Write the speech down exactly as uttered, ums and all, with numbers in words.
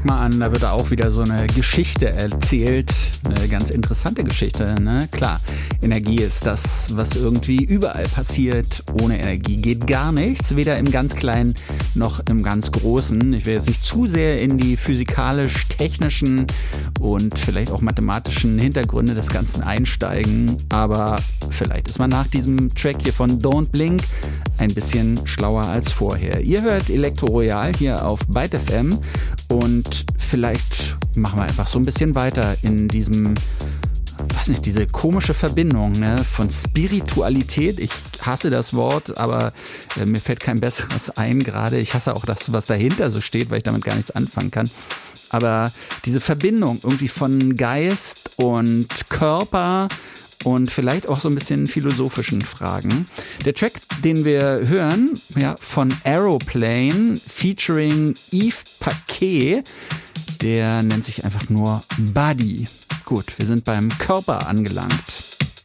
mal an, da wird auch wieder so eine Geschichte erzählt, eine ganz interessante Geschichte, ne? Klar, Energie ist das, was irgendwie überall passiert. Ohne Energie geht gar nichts, weder im ganz Kleinen noch im ganz Großen. Ich will jetzt nicht zu sehr in die physikalisch-technischen und vielleicht auch mathematischen Hintergründe des Ganzen einsteigen, aber vielleicht ist man nach diesem Track hier von Don't Blink ein bisschen schlauer als vorher. Ihr hört Elektro Royal hier auf Byte F M und vielleicht machen wir einfach so ein bisschen weiter in diesem, weiß nicht, diese komische Verbindung, ne, von Spiritualität. Ich hasse das Wort, aber äh, mir fällt kein besseres ein gerade. Ich hasse auch das, was dahinter so steht, weil ich damit gar nichts anfangen kann. Aber diese Verbindung irgendwie von Geist und Körper und vielleicht auch so ein bisschen philosophischen Fragen. Der Track, den wir hören, ja, von Aeroplane featuring Yves Paquet, der nennt sich einfach nur Body. Gut, wir sind beim Körper angelangt.